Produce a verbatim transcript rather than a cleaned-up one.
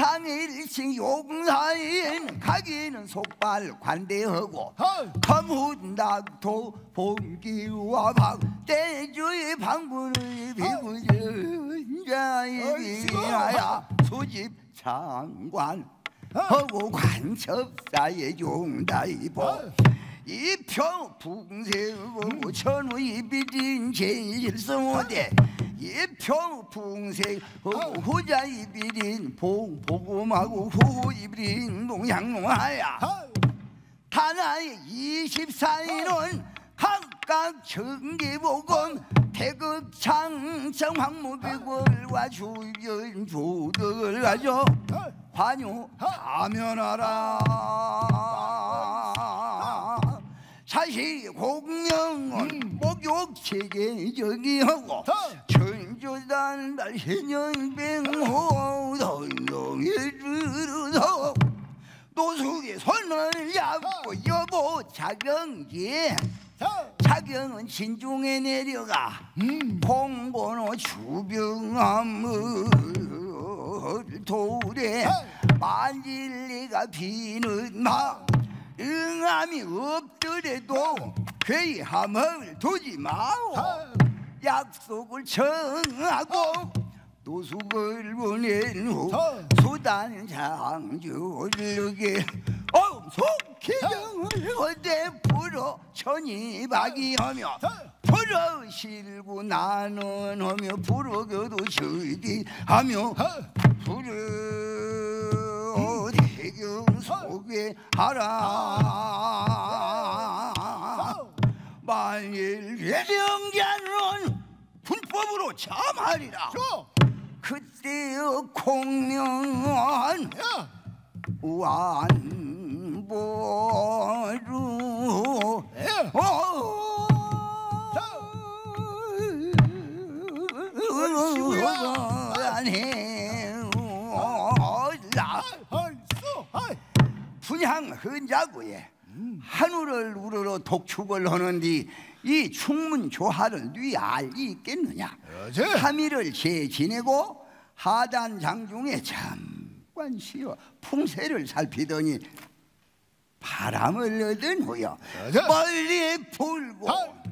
상일시 용사인 가기는 속발 관대하고 검훈닥도 봉기와 박대주의 방문을 비구전 자의 비하야 수집 장관 하고 관첩사의 용다이보 이평 풍세고 천우 이비린 제일성호대 이평 풍세고 후자 이비린 봉보금하고 후 이비린 농양농하야 하나의 이십사인은 각각 정기보건 태극창청 황무비굴과 주변 조덕을 가져 관유 사면하라. 사시 공명은 목욕 체계 정의하고 천조단 달현연병호 던동에 들어서 노숙의 손을 잡고 여보 자경지 자경은 진중에 내려가 홍보노 주병함을 도래 만질리가 비는 막 응함이 없더라도 회함을 두지 마오. 약속을 청하고 노숙을 보낸 후 수단 장주르게 엄속기정을 어제 풀어 천이박이하며 풀어 실고 나는 하며 풀어겨도 저디하며 풀어 대경 속에 하라. 만일 예령자는 군법으로 참하리라. 그때의 공명한 완보루 분향 헌자구에 하늘을 우러러 독축을 하는디 이 충문 조화를 네 알리 있겠느냐. 삼 일을 재 지내고 하단 장중에 잠깐 쉬어 풍세를 살피더니 바람을 얻은 후여 멀리 불고